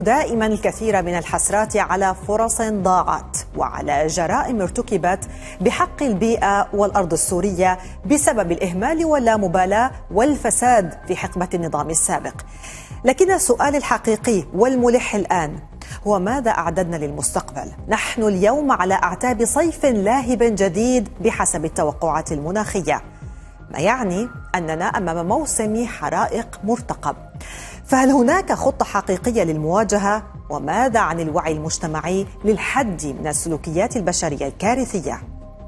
دائما الكثير من الحسرات على فرص ضاعت وعلى جرائم ارتكبت بحق البيئة والأرض السورية بسبب الإهمال واللامبالاة والفساد في حقبة النظام السابق. لكن السؤال الحقيقي والملح الآن هو ماذا أعددنا للمستقبل؟ نحن اليوم على أعتاب صيف لاهب جديد بحسب التوقعات المناخية، ما يعني أننا أمام موسم حرائق مرتقب. فهل هناك خطة حقيقية للمواجهة؟ وماذا عن الوعي المجتمعي للحد من السلوكيات البشرية الكارثية؟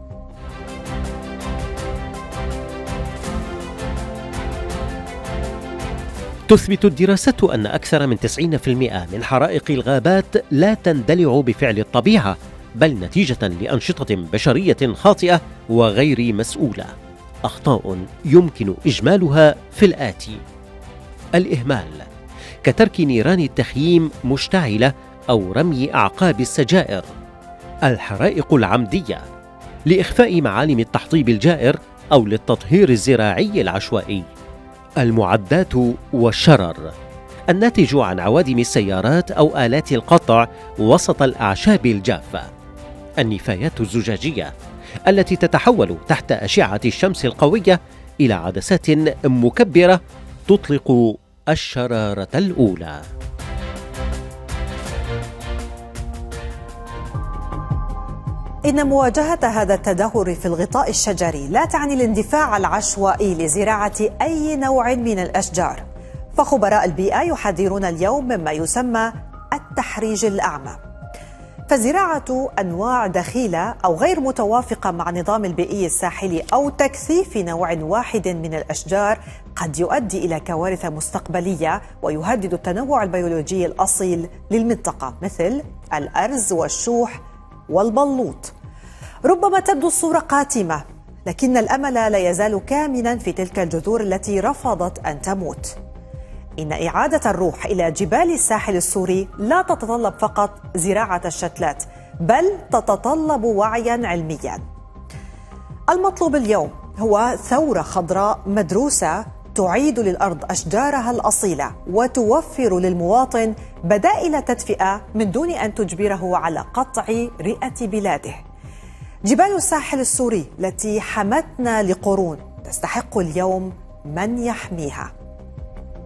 تثبت الدراسات أن أكثر من 90% من حرائق الغابات لا تندلع بفعل الطبيعة، بل نتيجة لأنشطة بشرية خاطئة وغير مسؤولة. أخطاء يمكن إجمالها في الآتي: الإهمال، كترك نيران التخييم مشتعلة أو رمي أعقاب السجائر. الحرائق العمدية، لإخفاء معالم التحطيب الجائر أو للتطهير الزراعي العشوائي. المعدات والشرر، الناتج عن عوادم السيارات أو آلات القطع وسط الأعشاب الجافة. النفايات الزجاجية، التي تتحول تحت أشعة الشمس القوية إلى عدسات مكبرة تطلق الشرارة الأولى. إن مواجهة هذا التدهور في الغطاء الشجري لا تعني الاندفاع العشوائي لزراعة أي نوع من الأشجار، فخبراء البيئة يحذرون اليوم مما يسمى التحريج الأعمى، فزراعة أنواع دخيلة أو غير متوافقة مع النظام البيئي الساحلي أو تكثيف نوع واحد من الأشجار قد يؤدي إلى كوارث مستقبلية ويهدد التنوع البيولوجي الأصيل للمنطقة، مثل الأرز والشوح والبلوط. ربما تبدو الصورة قاتمة، لكن الأمل لا يزال كامنا في تلك الجذور التي رفضت أن تموت. إن إعادة الروح إلى جبال الساحل السوري لا تتطلب فقط زراعة الشتلات، بل تتطلب وعيا علميا. المطلوب اليوم هو ثورة خضراء مدروسة تعيد للأرض أشجارها الأصيلة وتوفر للمواطن بدائل تدفئة من دون أن تجبره على قطع رئة بلاده. جبال الساحل السوري التي حمتنا لقرون تستحق اليوم من يحميها.